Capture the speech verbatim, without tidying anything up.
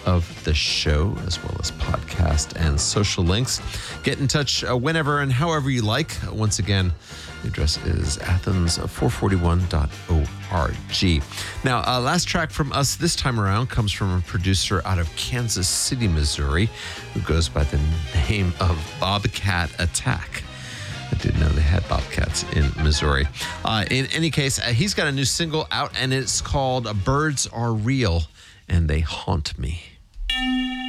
of the show, as well as podcast and social links. Get in touch uh, whenever and however you like. Once again, the address is athens four forty-one dot org. Now, uh, last track from us this time around comes from a producer out of Kansas City, Missouri, who goes by the name of Bobcat Attack. I didn't know they had bobcats in Missouri. Uh, in any case, uh, he's got a new single out, and it's called Birds Are Real, and They Haunt Me.